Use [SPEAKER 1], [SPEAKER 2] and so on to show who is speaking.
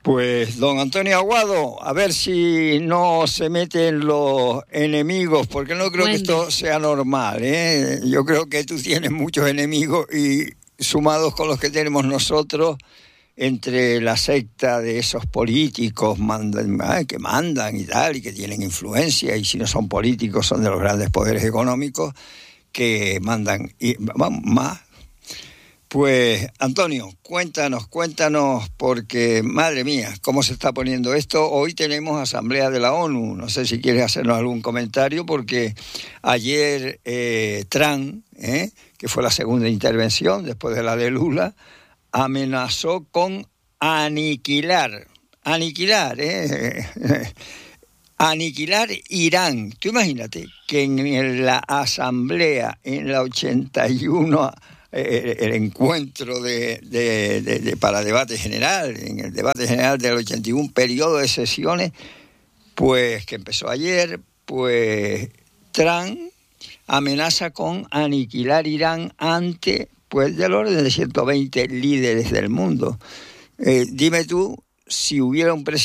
[SPEAKER 1] Pues, don Antonio Aguado, a ver si no se meten los enemigos, porque no creo que esto sea normal, ¿eh? Yo creo que tú tienes muchos enemigos y sumados con los que tenemos nosotros, entre la secta de esos políticos que mandan y tal, y que tienen influencia, y si no son políticos son de los grandes poderes económicos que mandan y vamos más. Pues, Antonio, cuéntanos, porque, madre mía, cómo se está poniendo esto. Hoy tenemos Asamblea de la ONU. No sé si quieres hacernos algún comentario, porque ayer Trump, que fue la segunda intervención después de la de Lula, amenazó con aniquilar Irán. Tú imagínate que en la Asamblea, en la 81, el encuentro para debate general, en el debate general del 81, periodo de sesiones, pues que empezó ayer, pues Trump amenaza con aniquilar Irán ante, pues, del orden de 120 líderes del mundo. Dime tú, si hubiera un presidente